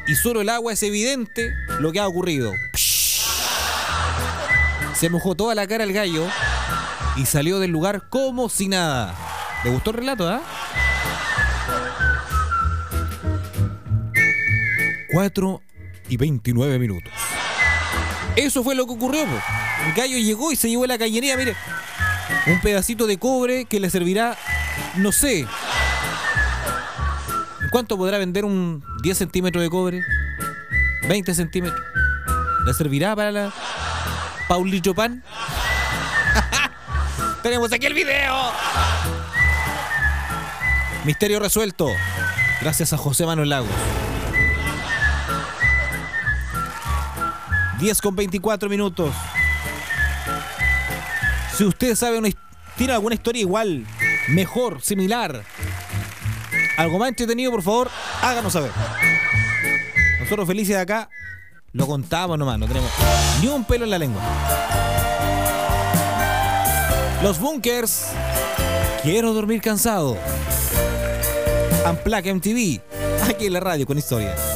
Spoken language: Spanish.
y solo el agua es evidente lo que ha ocurrido. Se mojó toda la cara el gallo y salió del lugar como si nada. ¿Le gustó el relato, ah? 4:29. Eso fue lo que ocurrió, po. El gallo llegó y se llevó la cañería, mire. Un pedacito de cobre que le servirá, no sé. ¿Cuánto podrá vender un 10 centímetros de cobre? 20 centímetros. ¿Le servirá para un litro pan? Tenemos aquí el video. Misterio resuelto. Gracias a José Manuel Lagos. 10:24. Si usted sabe tiene alguna historia igual, mejor, similar, algo más entretenido, por favor, háganos saber. Nosotros felices de acá lo contamos nomás, no tenemos ni un pelo en la lengua. Los Bunkers, quiero dormir cansado. Unplugged MTV, aquí en la radio con historia.